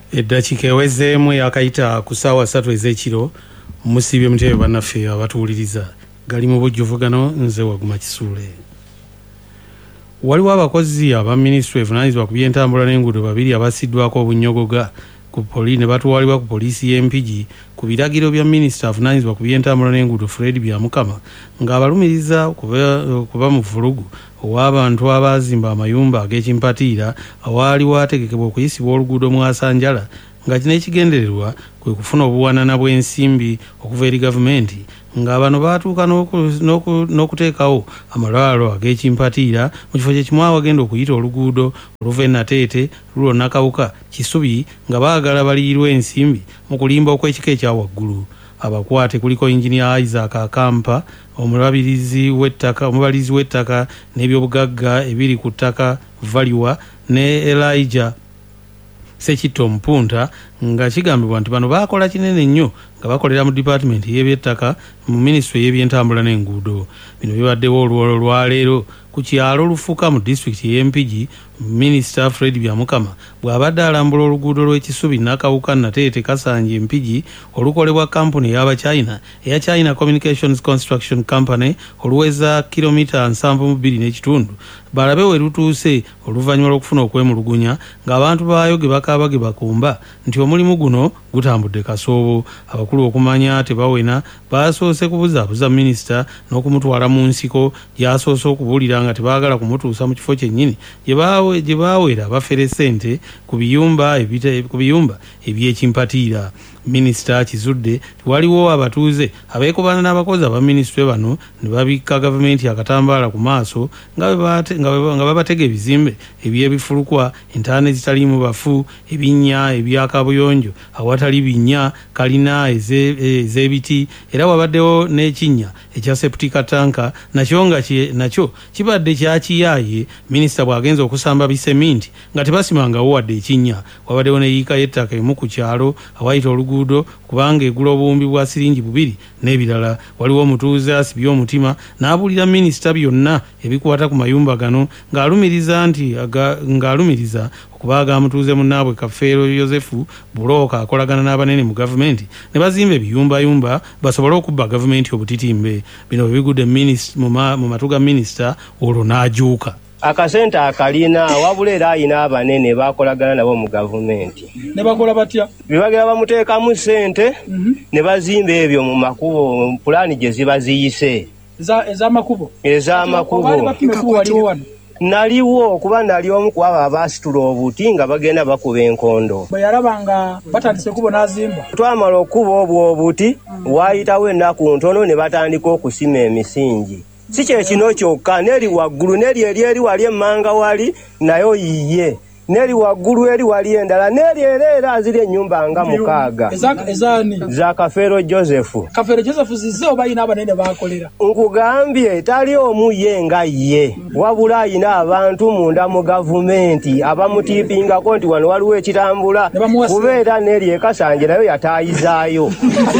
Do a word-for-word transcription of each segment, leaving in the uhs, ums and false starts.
Eddakiika ewezeemu yakayita ku ssaawa ssatu ez'ekiro musibye mutebe bannaffe abatuwuliriza gali mu bujjuvugano nze Waguma Kisuule. Waliwo abakozi aba minisitule evunaanyizibwa ku by'entambula n'enguudo babiri abasiddwako obunnyogoga ku poli ne batwalibwa ku poliisi y'Empigi ku biragiro bya minisita avunaanyizibwa ku by'entambula n'enguudo Fred Byamukama ng'abalumiriza kuba mu vulugu ow'abantu abaazimba amayumba ag'ekimpatiira awaali waategekebwa okuyisibwa oluguudo Mwasanjala nga kino ekigendererwa kwe kufuna obuwanana bw'ensimbi okuva eri gavumenti nga bano baatuuka n'okuteekawo amalwaliro ag'ekimpatiira mu kifo kye kimu awagenda okuyita oluguudo oluva e Nateete lulo Nakawuka Kisubi nga baagala baliyirwe ensimbi mu kulimba okw'ekika ekya waggulu. Abakwate kuliko Engineer Isaac Akampa omulabirizi w'ettaka omubalizi w'ettaka n'ebyobugagga ebiri ku ttaka Valiwa ne Elijah Sekito Mpunta nga kigambibwa nti bano baakola kinene nnyo nga bakolera mu department y'ebyettaka mu ministry y'ebyentambula n'enguudo. Bino bibaddewo olwolo lwaleero ku kyalo Lufuka mu district y'Empigi. Minisita Fred Byamukama bw'abadde alambula oluguudo lw'Ekisubi Nakawuka Nateete Kasanje Empigi olukolebwa kampuni y'aba China eya China Communications Construction Company oluweza kilomita nsanvu mu bbiri n'ekitundu balabe we lutuuse oluvannyuma lw'okufuna okwemulugunya ng'abantu baayo ge bakaaba ge bakumba nti omulimu guno gutambudde kasoobo. Abakulu okumanya tebawena baasoose kubuzaabuza minisita n'okumutwala mu nsiko gy'asoose okubuulira nga tebaagala kumutuusa mu kifo kyennyini gye baawera abafere ssente ku biyumba eby'ekimpatiira. Minisita kizudde waliwo abatuuze abeekobana n'abakozi aba minisitule bano ne babikka gavumenti akatambaala ku maaso nga babatega ebizimbe eby'ebifulukwa, entaana ezitaliimu bafu, ebinnya ebyakabuyonjo awatali binnya, kalina ez'ebiti era wabaddewo n'ekinnya ekya seputika tanka nakyo nga nakyo kibadde kyakiyaaye. Minisita bw'agenza okusamba biseminti nga tebasimangawo wadde ekinnya. Wabaddewo n'eyiika y'ettaka emu ku kyalo awayita oluguudo kubanga egula obuwumbi bwa siringi bubiri n'ebirala. Waliwo omutuuze asibye omutima n'abuulira minisita byonna ebikwata ku mayumba gano ng'alumiriza nti ng'alumiriza okuba agamutuuze munnaabwe Kafeero Yosefu Bulooka akolagana n'abanene mu gavumenti ne bazimba ebiyumbayumba basobole okubba gavumenti obutitimbe. Bino bigudde mu matu ga minisita olwo n'ajuuka. Akasente akalina wabula era ayina abanene bakolagana nabo mu gavumenti. Ne bakola batya? Bibagera bamuteekamu ssente ne bazimba ebyo mu makubo pulaani gye ziba ziyise. Ez'amakubo? Ez'amakubo. Naliwo kuba nali omu ku abo abaasitula obuti nga bagenda bakuba enkondo. Bwe yalaba nga batandise kubo n'azimba? Twamala okuba obwo obuti waayitawo ennaku ntono ne batandika okusima emisingi. Si kye kino kyokka n'eri waggulu n'eri eri eri wali emmanga wali nayo yiye n'eri waggulu eri wali endala n'eri era era ziri ennyumba nga mukaaga. Ezaani? Za Kafeero Joseph. Kafeero Joseph zize oba ayina abanene baakolera? Nkugambye tali omu ye nga ye wabula ayina abantu munda mu gavumenti abamutiipingako nti wano waliwo ekitambula kubeera n'eri e Kasanje nayo yataayizaayo.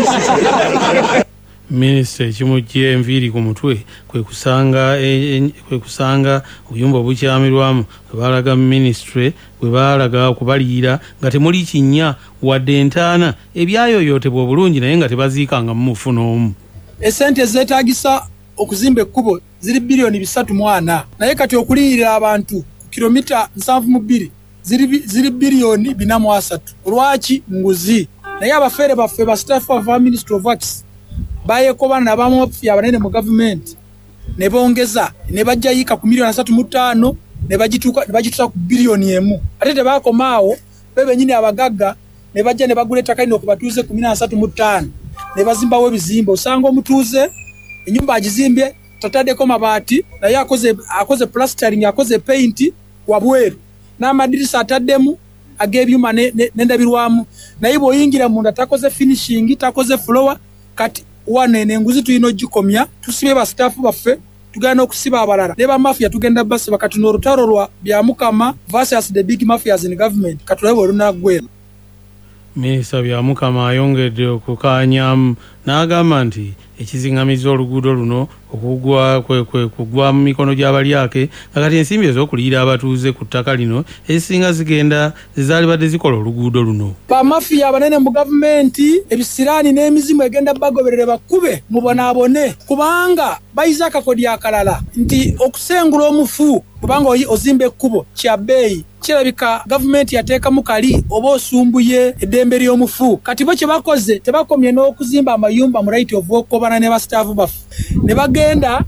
Minisita ekimujja enviiri ku mutwe kwe kusanga kwe kusanga obuyumba obukyamirwamu bwe baalaga mu minisitule bwe baalaga okubaliyira nga temuli kinnya wadde entaana ebyayoyootebwa obulungi naye nga tebaziikanga mu mufu n'omu. Essente ezeetaagisa okuzimba ekkubo ziri biliyoni bisatu mu ana naye kati okuliyirira abantu ku kilomita nsanvu mu bbiri ziri biliyoni bina mu asatu. Lwaki? Nguzi. Naye abafeere baffe ba staff of Ministry of Works bayekobana n'abamufi abanene mu gavumenti ne bongeza ne bajja yika ku miliyoni asatu mu ttaano ne bagituuka ne bagituusa ku biliyoni emu. Ate tebaakomaawo be bennyini abagagga ne bajja ne bagula ettaka lino okubatuuze ku miliyoni asatu mu ttaano ne bazimbawo ebizimbe. Osanga omutuuze ennyumba agizimbye tataddeko mabaati naye akoze akoze plastering akoze paint wabweru n'amadirisa ataddemu ag'ebyuma n'endabirwamu naye bw'oyingira munda takoze finishing takoze floor. Kati wane n'enguzi tulina ogikomya tusibe ba staff baffe tugenda okusiba abalala ne ba mafia tugenda basiba kati n'olutalo lwa Byamukama versus the big mafias in government katulabe olunaggwera. Minisita Byamukama ayongedde okukaanyamu n'agamba nti ekiziŋŋamiza oluguudo luno okugwa kwe kwe kugwa mu mikono gy'abalyake nga kati ensimbi ez'okuliira abatuuze ku ttaka lino ezisinga zigenda zaalibadde zikola oluguudo luno. Bamafiya abanene mu gavumenti ebisiraani n'emizimu egenda bagoberere bakube mubonaabone kubanga bayize akakodi akalala nti okusengula omufu kubanga ozimba ekkubo kya bbeeyi kirabika gavumenti yateekamu kali oba osumbuye eddembe ly'omufu. Kati bo kye bakoze tebakomye n'okuzimba amayumba mu right of okukobana ne basitaafu bafu ne bagenda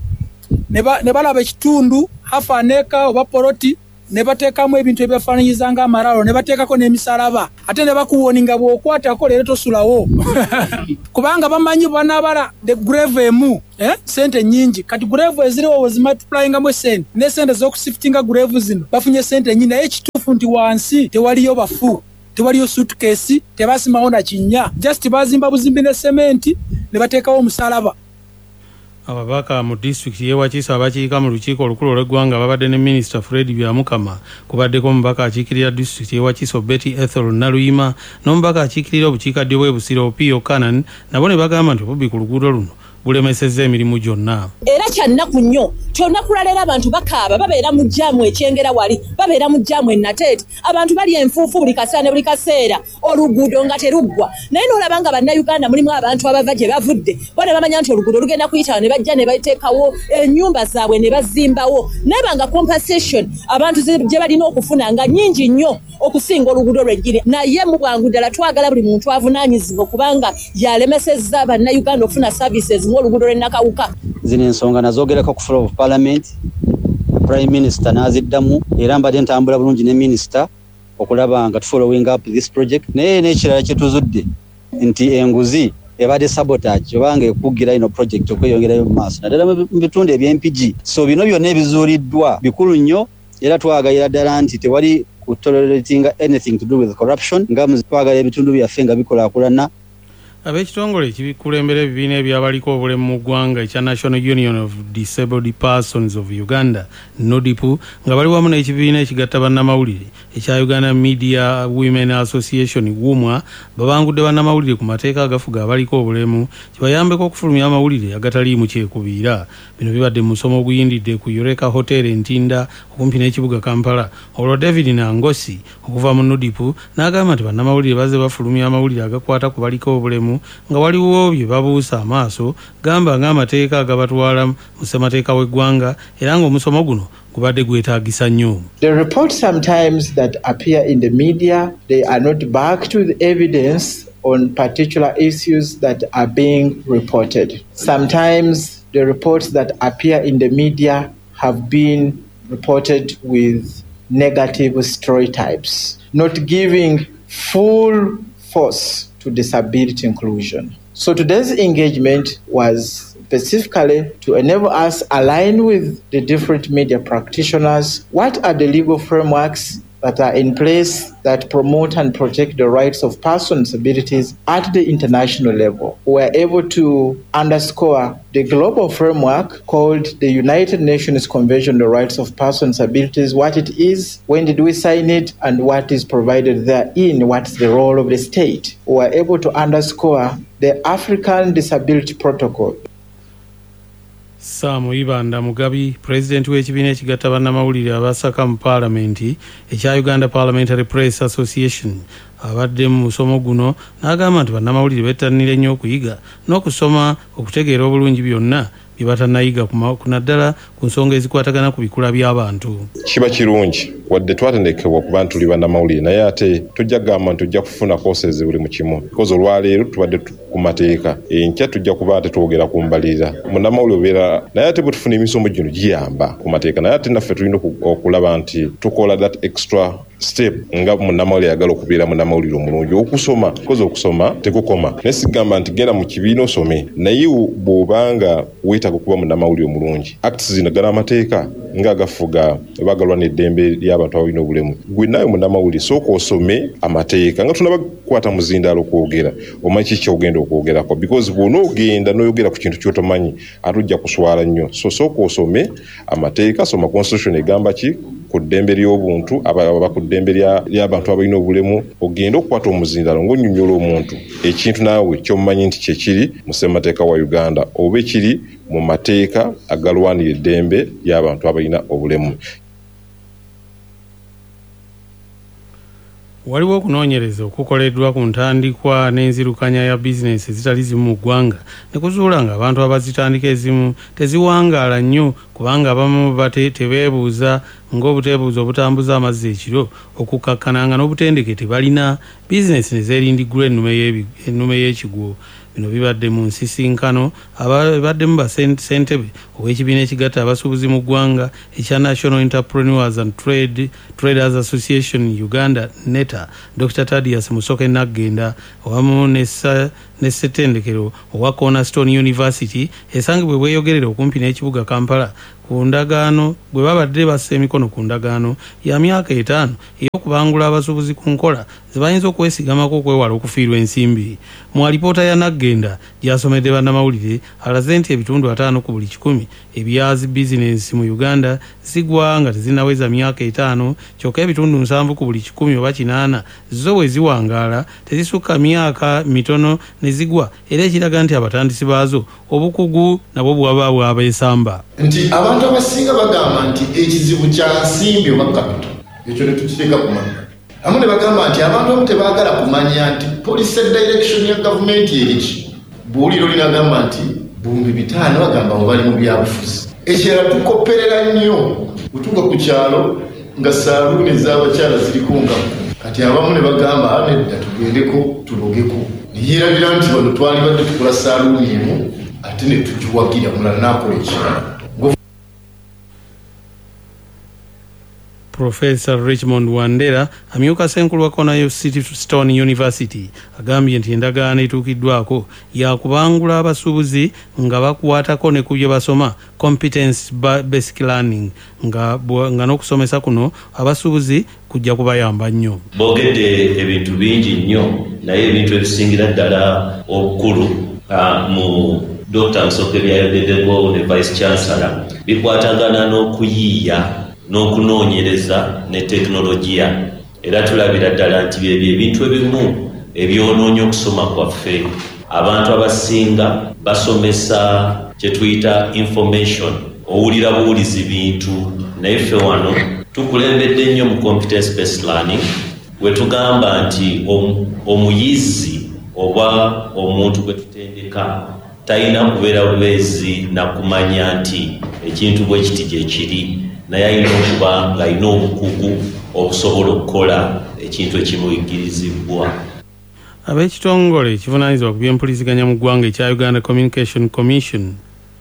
ne balaba ekitundu hafa aneeka oba poloti ne bateekamu ebintu ebyafaananyiza ng'amalaalo ne bateekako n'emisalaba ate ne bakuwoninga bw'okwatako leero tosulawo kubanga bamanyi banaabala the grave emu eh? Sente nyingi kati grave eziriwo wezimultiplyingamu esente ne sente z'okusiftinga grave zino bafunye sente nyingi naye ekituufu nti wansi tewaliyo bafu tewaliyo suitcase tebasimawo na kinnya just bazimba buzimbi ne sementi ne bateekawo omusalaba. Ababaka mu district ye Wakiso abakiika mu lukiiko olukulu olw'eggwanga babadde ne Minisita Fred Byamukama kubaddeko omubaka akiikirira district ye Wakiso Betty Ethel Naluyima n'omubaka akiikirira obukiikaddyo bw'e Busiro Opio Canaan nabo ne bagamba nti obubbi ku luguudo luno bulemesezza emirimu gyonna. Era kyannaku nnyo kyonnakulala era abantu bakaaba babeera mu jjaamu ekyengera wali babeera mu jjaamu ennateeti abantu bali enfuufu buli kaseera ne buli kaseera oluguudo nga teruggwa naye n'olaba nga bannayuganda mulimu abantu abava gye bavudde bo ne bamanya nti oluguudo lugenda kuyitawo ne bajja ne bateekawo ennyumba zaabwe ne bazimbawo naye banga compensation abantu gye balina okufuna nga nnyingi nnyo okusinga oluguudo lw'eggiri naye mu bwangu ddala twagala buli muntu avunaanyizibwa kubanga yalemesezza bannayuganda okufuna services ng'oluguudo lw'ennakawuka. Zino ensonga nazoogerako ku floor of parliament prime minister n'aziddamu era mbadde ntambula bulungi ne minister okulaba nga tufollowing up this project naye n'ekirala kye tuzudde nti enguzi ebadde sabotage obanga ekugira ino project okweyongerayo mu maaso naddala mu bitundu ebya M P G so bino byonna ebizuuliddwa bikulu nnyo era twagayira ddala nti tewali kutolerating anything to do with corruption nga twagala ebitundu byaffe nga bikulaakulana. Ab'ekitongole ekibikulembera ebibiina ebyabaliko obulemu mu ggwanga ekya National Union of Disabled Persons of Uganda NODIPU nga bali wamu n'ekibiina ekigatta bannamawulire ekya Uganda Media Women Association WUMA babangudde bannamawulire ku mateeka agafuga abaliko obulemu kibayambeko okufulumya amawulire agataliimu kyekubiira. Bino bibadde mu musomo oguyindidde ku Eureka Hotel Ntinda okumpi n'ekibuga Kampala olwo David Nangosi okuva mu NODIPU n'agamba nti bannamawulire bazze bafulumya amawulire agakwata ku baliko obulemu nga waliwo bye babuusa amaaso gamba ng'amateeka agabatwala mu ssemateeka w'eggwanga era ng'omusomo guno gubadde gwetaagisa nnyo. The reports sometimes that appear in the media, they are not backed with evidence on particular issues that are being reported. Sometimes the reports that appear in the media have been reported with negative stereotypes, not giving full force to disability inclusion. So today's engagement was specifically to enable us align with the different media practitioners. What are the legal frameworks that are in place that promote and protect the rights of persons with disabilities at the international level? We are able to underscore the global framework called the United Nations Convention on the Rights of Persons with Disabilities, what it is, when did we sign it, and what is provided therein, what's the role of the state. We are able to underscore the African Disability Protocol. Sam Ibanda Mugabi, President w'ekibiina ekigatta bannamawulire abasaka mu Paalamenti ekya Uganda Parliamentary Press Association abadde mu musomo guno n'agamba nti bannamawulire bettanire nnyo okuyiga n'okusoma okutegeera obulungi byonna bye batannayiga ku naddala ku nsonga ezikwatagana ku bikula by'abantu. Kiba kirungi wadde twatendekebwa ku bantu tuli bannamawulire naye ate tujja kugamba nti tujja kufuna courses buli mu kimu because olwaleero tubadde ku mateeka enkya tujja kuba ate twogera ku mbalirira munnamawulire obeera naye ate bwe tufuna emisomo gino giyamba ku mateeka naye ate naffe tulina okulaba nti tukola that extra step nga munnamawulire ayagala okubeera munnamawulire omulungi okusoma koza okusoma tekukoma naye sigamba nti genda mu kibiina osome naye bw'obanga weetaaga okuba munnamawulire omulungi acts zino gala amateeka nga agafuga bagalwa n'eddembe ly'abantu abalina obulemu gwe nawe munnamawulire sooka osome amateeka nga tunaba kukwata muzindaalo okwogera omanyi kiki ky'ogenda okwogerako because bw'onoogenda n'oyogera ku kintu ky'otomanyi ate ojja kuswala nnyo so sooka osome amateeka soma constitution egamba ki ku ddembe ly'obuntu aba ku ddembe ly'abantu abalina obulemu ogenda okukwata omuzindalo ng'onnyonnyola omuntu ekintu naawe ky'omumanyi nti kye kiri mu ssemateeka wa Uganda oba ekiri mu mateeka agalwanira eddembe ly'abantu abalina obulemu. Waliwo okunoonyereza okukoleddwa ku ntandikwa n'enzirukanya ya bizinesi ezitali zimu mu ggwanga ne kuzuula nga abantu abazitandika ezimu teziwangaala nnyo kubanga abamu bate tebeebuuza ng'obuteebuuza obutambuza amazzi ekiro okukkakkananga n'obutendeke tebalina bizinesi ne zeerindiggula ennume y'ekigwo. Bino bibadde mu nsisinkano ababaddemu bassentebe ow'ekibiina ekigatta abasuubuzi mu ggwanga ekya National Entrepreneurs and Trade Traders Association Uganda NETA Doctor Thaddeus Musoke Naggenda awamu ne ssettendekero owa Cornerstone University esangibwe bweyogerera okumpi n'ekibuga Kampala ku ndagaano bwe babadde bassa emikono ku ndagaano ya myaka etaano ey'okubangula abasuubuzi ku nkola ze bayinza okwesigamako okwewala okufiirwa ensimbi. Mu alipoota ya Naggenda gy'asomedde bannamawulire alaze nti ebitundu ataano ku buli kikumi ebyazi bizinensi mu Uganda zigwa nga tezinaweza myaka etaano kyokka ebitundu nsanvu ku buli kikumi oba kinaana zo bwe ziwangaala tezisukka myaka mitono ne zigwa era ekiraga nti abatandisi baazo obukugu nabwo bwaba bwabeesamba. Nti abantu abasinga bagamba nti ekizibu kya nsimbi oba kapito ekyo ne tukiteeka ku mannyo. Amu ne bagamba nti abantu abamu tebaagala kumanya nti policy direction ya gavumenti eriki. Buwuliro linagamba nti bumbi bitaano bagamba ngo bali mu byabufuzi. Ekirala tukopperera nnyo utuuka ku kyalo nga saaluuni ez'abakyala ziriko nga kati abamu ne bagamba nedda tugendeko tulogeko. Niyerabira nti bano twali badde tukola saaluuni emu ate ne tugiwagira mulala n'akola ekirala. Professor Richmond Wandera amyuka senkulu wa Cornell City Stone University agambye nti endagaano etuukiddwako yakubangula abasuubuzi nga bakwatako ne ku bye basoma competence basic learning nga, nga n'okusomesa kuno abasuubuzi kujja kubayamba nnyo. Boogedde ebintu bingi nnyo naye ebintu ebisingira ddala obukulu mu Doctor Musoke byayogeddeko ne Vice Chancellor bikwatagana n'okuyiiya n'okunoonyereza ne tekinologiya era tulabira ddala nti byebyo ebintu ebimu ebyonoonye okusoma kwaffe. Abantu abasinga basomesa kye tuyita information owulira buwulizi bintu naye ffe wano tukulembedde nnyo mu competence based learning we tugamba nti omuyizi oba omuntu gwe tutendeka talina kubeera bubeezi na kumanya nti ekintu bwe kiti gye kiri naye alina okuba ng'alina obukugu obusobola okukola ekintu ekimuyigirizibwa. Ab'ekitongole ekivunaanyizibwa ku by'empuliziganya mu ggwanga ekya Uganda Communication Commission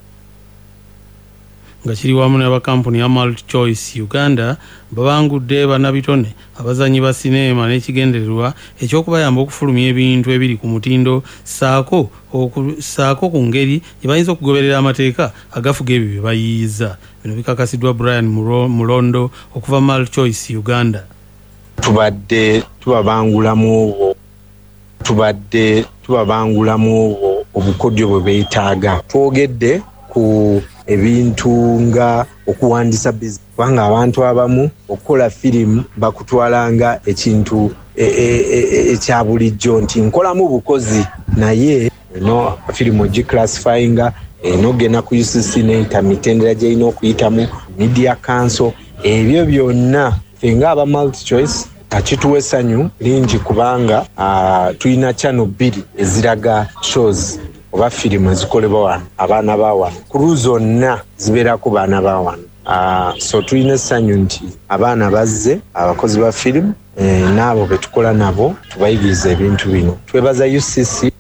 nga kiri wamu n'abakampuni ya Multi Choice Uganda babangudde bannabitone abazanyi ba sineema n'ekigendererwa ekyokubayamba okufulumya ebintu ebiri ku mutindo saako saako ku ngeri gye bayinza okugoberera amateeka agafuga ebyo bye bayiiza. Bino bikakasiddwa Brian Mulondo okuva Multi Choice Uganda. Tubadde tubabangulamu obwo tubadde tubabangulamu obwo obukodyo bwe beetaaga. Twogedde ku ebintu nga okuwandisa bizinesi kubanga abantu abamu okukola firimu bakutwalanga ekintu ekya bulijjo nti nkolamu bukozi naye no firimu ogiclassifyinga enogenda ku U C C n'eyita mitendera gy'erina okuyitamu media council ebyo byonna ffe ng'aba Multi Choice kakituwa essanyu lingi kubanga uh, tulina channel bbiri eziraga shows oba firimu ezikolebwa wano abaana ba wano kuru zonna zibeerako baana ba wano. Uh, so tulina essanyu nti abaana bazze abakozi ba firimu eh, n'abo be tukola nabo tubayigiriza ebintu bino. Twebaza U C C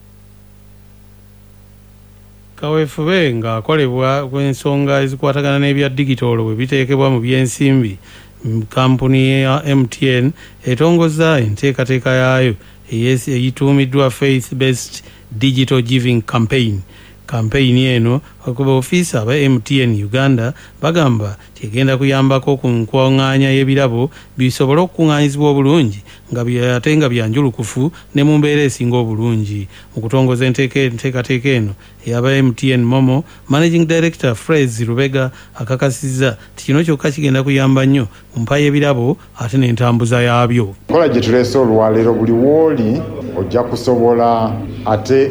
kaweefube ng'akolebwa kw'ensonga ezikwatagana n'ebya digitolo bwe biteekebwa mu by'ensimbi. Kampuni ya M T N etongoza enteekateeka yaayo eyituumiddwa Faith Based Digital Giving Campaign. kampeyini eno okuba ofiisa aba M T N Uganda bagamba tegenda kuyambako ku nkwanganya y'ebirabo bisobole okukuŋŋaanyizibwa obulungi nga ate nga byanjulukufu ne mu mbeera esinga obulungi. Mu kutongoza enteekateeka eno eyaba M T N Momo, Managing Director Fraser Rubega akakasizza ti kino kyokka kigenda kuyamba nnyo mu mpa y'ebirabo ate n'entambuza yaabyo. Kola gye tuleese olwaleero buli wooli ojja kusobola ate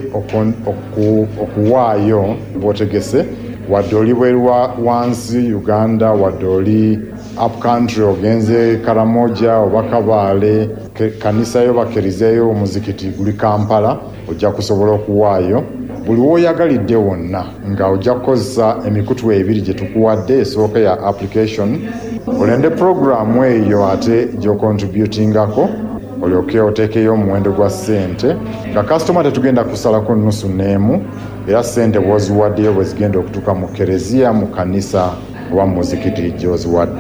okuwaayo bw'otegese wadde oli bwerwa wansi Uganda wadde oli up country ogenze Karamoja oba Kabale kanisa yo bakerizeyo omuzikiti guli Kampala ojja kusobola okuwaayo buli w'oyagalidde wonna nga ojja kukozesa emikutu ebiri gye tukuwadde esooka ya application olende programu eyo ate gy'ocontributingako olyoke oteekeyo omuwendo gwa ssente nga kasitoma tetugenda kusalako nnusu n'emu era ssente bw'oziwaddeyo bwe zigenda okutuuka mu kereziya mu kanisa oba mu muzikiti gy'oziwadde.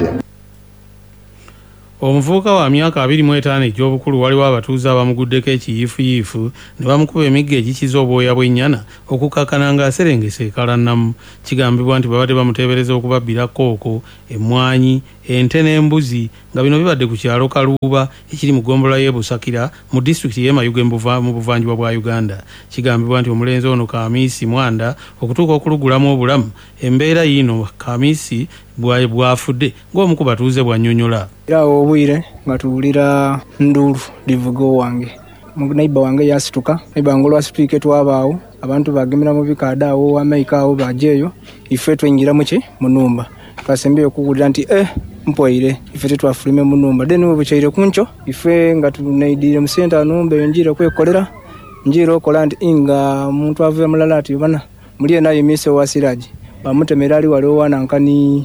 Omuvubuka wa myaka abiri mu etaano egy'obukulu waliwo abatuuze abamuguddeko ekiyiifuyiifu ne bamukuba emigga egikiza obwoya bw'ennyana okukakkana ng'aserengese e Kalannamu. Kigambibwa nti babadde bamuteebereza okubabbira kooko, emmwanyi, ente n'embuzi nga bino bibadde ku kyalo Kaluuba ekiri mu ggombolola y'e Busakira mu disitulikiti y'e Mayuge mu buvanjuba bwa Uganda. Kigambibwa nti omulenzi ono Kamiisi Mwanda okutuuka okulugulamu obulamu embeera yino Kamiisi bwafudde ng'omu ku batuuze bw'annyonnyola. Era obwire nga tuwulira nduulu livugo wange naiba wange yasituka naiba wange olwasituike twabaawo abantu bagemera mu bikaada awo amaika awo bajeeyo ife twingira muki munumba twasembeyo okuwulira nti eh mpoire ife tetwafulime munumba then we buchaire kuncho ife nga tunaidire mu center numbe njira kwekolera njira okola nti inga muntu avuye mulala ati bana muliye naye mise wa Siraji bamutemera ali waliwo wanankani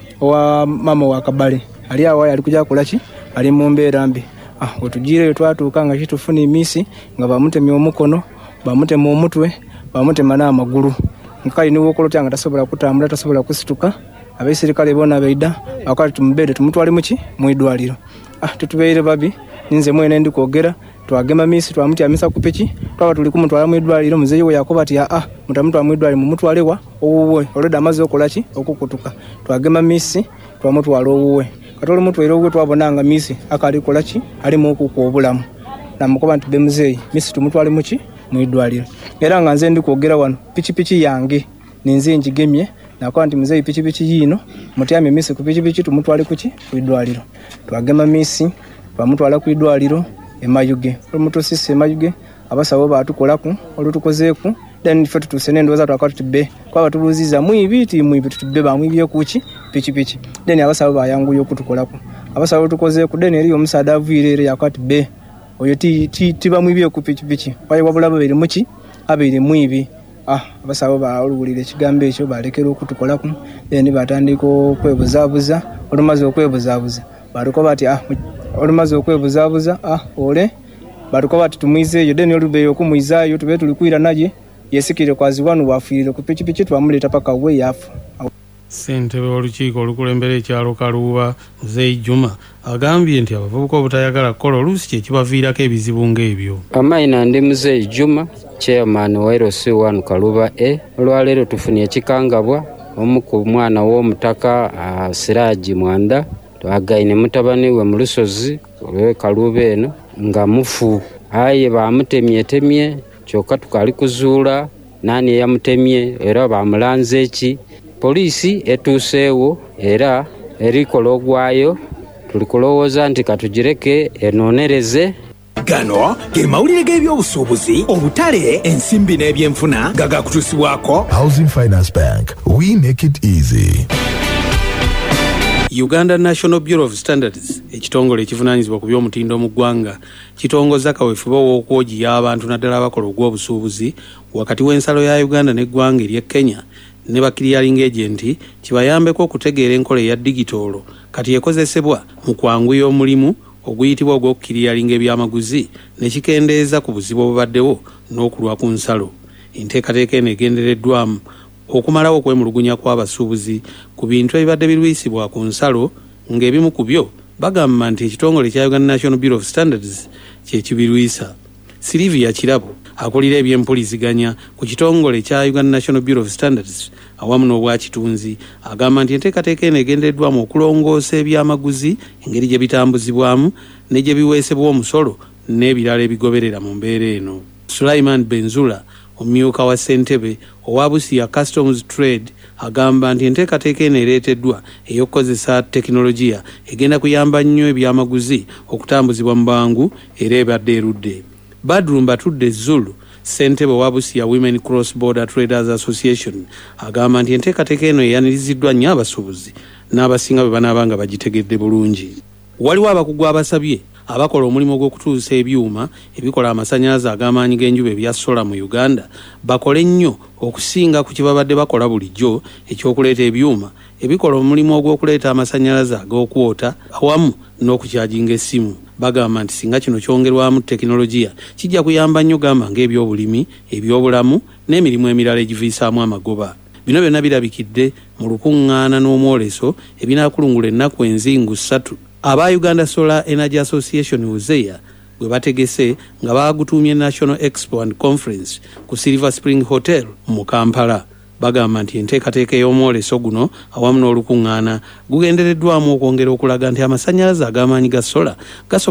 wa mama wa Kabale ali awo ali kuja kulaki ali mu mbeera mbi ah otujire twatuuka nga kitufuna emisi nga bamutemya omukono bamutemya omutwe bamutema n'amagulu nkai niwo okolotya nga tasobola kutambula tasobola kusituka abaisirikale bona beida akati tumubede tumutwali muki mu idwaliro ah tutubeire babi ninze mwene ndi kwogera twagema misi twamutya misa kupiki twaba tuli kumutwala mu idwaliro muzeyi we yakoba ati ah mutamutwa mu idwaliro mumutwalewa owuwe oleda amaze okolaki okukutuka twagema misi twamutwala owuwe katolo mutwero owuwe twabonanga misi akali kolaki ali mu okukobulamu namukoba nti bemuzeyi misi tumutwale muki mu idwaliro era nga nze ndi kwogera wano pichipiki yange ninze njigemye nakoba nti muzeyi pichipiki yino mutyame misi ku pichipiki tumutwale kuki ku idwaliro twagema misi twamutwala ku idwaliro e Mayuge olumutusisi e Mayuge abasawo batukolaku olutukozeeku then ife tutuse nendoza twakati tibbe kwaba tuluziza mwibiti mwibiti tibbe bamwibye kuki pichi pichi then abasawo bayanguye okutukolaku abasawo tukozeeku then eri omusada avuire yakati be oyo ti ti tibamwibye ku pichi pichi kwaye wabula babiri muki abiri mwibi ah abasawo balulira ekigambo ekyo balekera okutukolaku then batandiko kwebuzabuza olumaze okwebuzabuza baliko bati ah olumaze okwebuzabuza ah ole baliko bati tumwizeeyo then olubeyo okumwizayo tube tulikwira naye yesikire kwazi wanu wafiire ku pichipichi twamuleta paka we yafu. Ssentebe w'olukiiko olukulembera ekyalo Kaluuba Muzeeyi Juma agambye nti abavubuka obutayagala kukola oluusi kye kibaviirako ebizibu ng'ebyo. Amaina ndi Muzeeyi Juma chairman wa L C one Kaluuba A. Olwaleero tufunye ekikangabwa omu ku mwana w'omutaka uh, Siraji Mwanda twagaine mutabani we mu lusozi olw'e Kaluuba eno nga mufu aye bamutemyetemye kyokka tukali kuzuula nani eyamutemye era bamulanze eki polisi etuuseewo era erikola ogwayo tuli kulowooza nti katugireke enoonereze. Gano ge mawulire g'ebyobusuubuzi obutale ensimbi n'ebyenfuna nga gakutuusibwako Housing Finance Bank, we make it easy. Uganda National Bureau of Standards ekitongole ekivunaanyizibwa ku by'omutindo mu ggwanga kitongoza kaweefube w'okwogiya abantu naddala abakola ogw'obusuubuzi wakati w'ensalo ya Uganda n'eggwanga ery'e Kenya ne ba clearing agent kibayambeko okutegeera enkola eya digitoolo kati ekozesebwa mu kwanguya omulimu oguyitibwa ogw'okukiriyalinga ebyamaguzi ne kikendeeza ku buzibu obubaddewo n'okulwa ku nsalo. Enteekateeka eno egendereddwamu okumalawo okwemulugunya kw'abasuubuzi ku bintu ebibadde birwisibwa ku nsalo ng'ebimu ku byo bagamba nti ekitongole kya Uganda National Bureau of Standards kye kibirwisa. Silivia Kirabo akulira ebyempuliziganya ku kitongole kya Uganda National Bureau of Standards awamu n'obwakitunzi agamba nti enteekateeka eno egendereddwamu okulongoosa ebyamaguzi engeri gye bitambuzibwamu ne gye biweesebwa omusolo n'ebirala ebigoberera mu mbeera eno. Sulaiman Benzula omumyuka wa Ssentebe owa Busia Customs Trade agamba nti enteekateeka eno ereeteddwa ey'okukozesa tekinologiya egenda kuyamba nnyo ebyamaguzi okutambuzibwa mu bwangu era ebadde erudde. Badru Mbatudde Zulu Ssentebe owa Busia Women Cross Border Traders Association agamba nti enteekateeka eno eyaniriziddwa nnyo abasuubuzi n'abasinga bwe banaaba nga bagitegedde bulungi. Waliwo abakugu abasabye abakola omulimu gw'okutuusa ebyuma ebikola amasannyalaze ag'amaanyi g'enjuba ebya sola mu Uganda bakole nnyo okusinga ku kye babadde bakola bulijjo ekyokuleeta ebyuma ebikola omulimu ogw'okuleeta amasannyalaze ag'okwota awamu n'okukyajinga essimu. Bagamba nti singa kino kyongerwamu tekinologiya kijja kuyamba nnyo gamba ng'ebyobulimi, ebyobulamu n'emirimu emirala egiviisaamu amagoba. Bino byonna birabikidde mu lukuŋŋaana n'omwoleso ebinaakulungula ennaku enzingu ssatu aba Uganda Solar Energy Association Uzeya bwe bategese nga baagutuumye National Expo and Conference ku Silver Spring Hotel mu Kampala. Bagamba nti enteekateeka y'omwoleso guno awamu n'olukuŋŋaana gugendereddwamu okwongera okulaga nti amasannyalaze ag'amaanyi ga sola gasobola